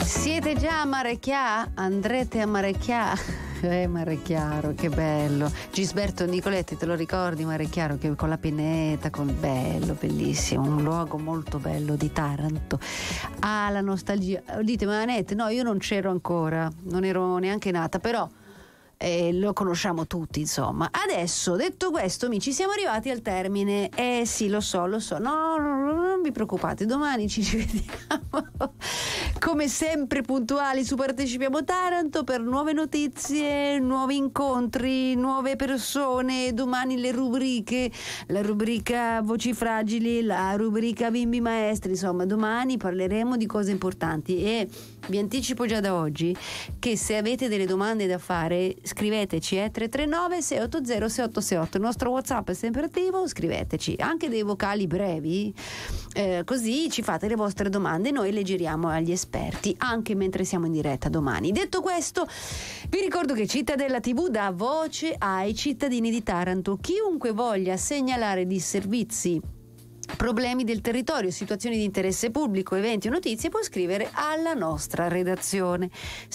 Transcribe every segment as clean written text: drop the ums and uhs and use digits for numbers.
Siete già a Marecchia? Andrete a Marecchia? Marecchiaro, che bello. Gisberto Nicoletti, te lo ricordi Marecchiaro, che con la pineta, col bello, bellissimo, un luogo molto bello di Taranto. Ah, la nostalgia. Dite, ma Anette, no, io non c'ero ancora, non ero neanche nata, però lo conosciamo tutti, insomma. Adesso, detto questo, amici, siamo arrivati al termine. Sì, lo so. No, non vi preoccupate, domani ci vediamo come sempre puntuali su Partecipiamo Taranto per nuove notizie, nuovi incontri, nuove persone. Domani le rubriche, la rubrica Voci Fragili, la rubrica Bimbi Maestri, insomma, domani parleremo di cose importanti e vi anticipo già da oggi che se avete delle domande da fare scriveteci 339 680 6868, il nostro WhatsApp è sempre attivo, scriveteci anche dei vocali brevi, così ci fate le vostre domande e noi le giriamo agli esperti anche mentre siamo in diretta domani. Detto questo, vi ricordo che Cittadella TV dà voce ai cittadini di Taranto. Chiunque voglia segnalare disservizi, problemi del territorio, situazioni di interesse pubblico, eventi o notizie, può scrivere alla nostra redazione.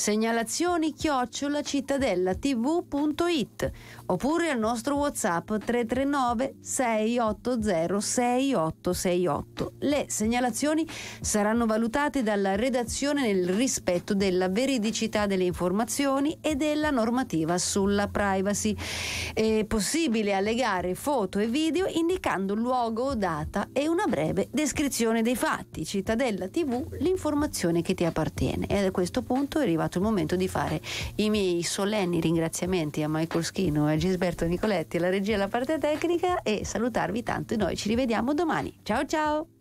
Segnalazioni@cittadellatv.it oppure al nostro WhatsApp 339 680 6868. Le segnalazioni saranno valutate dalla redazione nel rispetto della veridicità delle informazioni e della normativa sulla privacy. È possibile allegare foto e video indicando luogo o data e una breve descrizione dei fatti. Cittadella TV, l'informazione che ti appartiene. E a questo punto è arrivato il momento di fare i miei solenni ringraziamenti a Michael Schino e a Gisberto Nicoletti, alla regia e alla parte tecnica, e salutarvi tanto. E noi ci rivediamo domani. Ciao ciao!